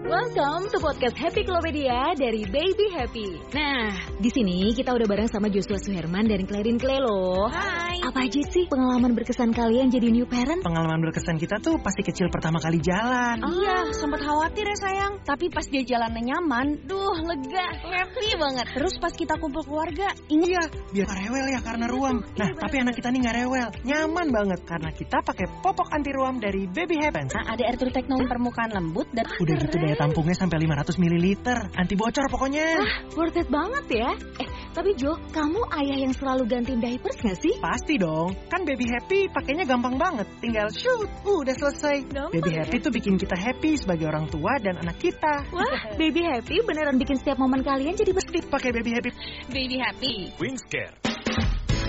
Welcome to podcast Happy Klopedia dari Baby Happy. Nah, di sini kita udah bareng sama Joshua Suherman dan Clarin Clay loh. Hai. Apa aja sih pengalaman berkesan kalian jadi new parent? Pengalaman berkesan kita tuh pasti kecil pertama kali jalan. Iya, sempat khawatir ya sayang. Tapi pas dia jalannya nyaman, lega, happy banget. Terus pas kita kumpul keluarga, inget Iya, biar gak rewel ya karena ruam. Nah, tapi anak kita nih gak rewel, nyaman banget karena kita pakai popok anti ruam dari Baby Happy. ada air true teknologi permukaan lembut dan Udah gitu daya tampungnya sampai 500 ml, anti bocor pokoknya. Worth it banget ya. Tapi Jo, kamu ayah yang selalu gantiin diapers gak sih? Pasti dong, kan Baby Happy pakainya gampang banget. Tinggal shoot, udah selesai. Gampang Baby ya? Happy tuh bikin kita happy sebagai orang tua dan anak kita. Wah, Baby Happy beneran bikin setiap momen kalian jadi Pakai Baby Happy. Baby Happy. Wingscare.